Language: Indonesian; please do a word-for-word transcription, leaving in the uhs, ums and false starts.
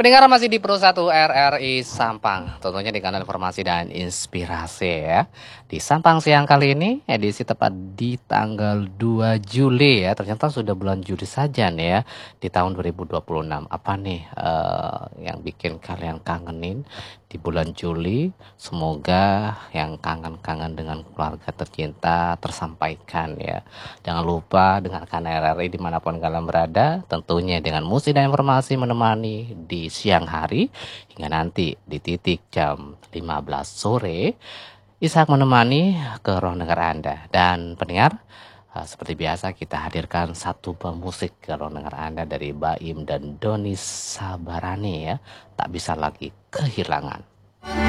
Pendengar masih di Pro satu R R I Sampang, tentunya di kanal informasi dan inspirasi ya. Di Sampang siang kali ini, edisi tepat di tanggal dua Juli ya. Ternyata sudah bulan Juli saja nih ya, di tahun dua ribu dua puluh enam. Apa nih eh, yang bikin kalian kangenin di bulan Juli? Semoga yang kangen-kangen dengan keluarga tercinta tersampaikan ya. Jangan lupa dengarkan R R I dimanapun kalian berada, tentunya dengan musik dan informasi menemani di siang hari hingga nanti di titik jam lima belas sore. Ishak menemani ke ruang dengar Anda. Dan pendengar, eh, seperti biasa kita hadirkan satu buah musik ke ruang dengar Anda dari Baim dan Doni Sabarani ya. Tak bisa lagi kehilangan.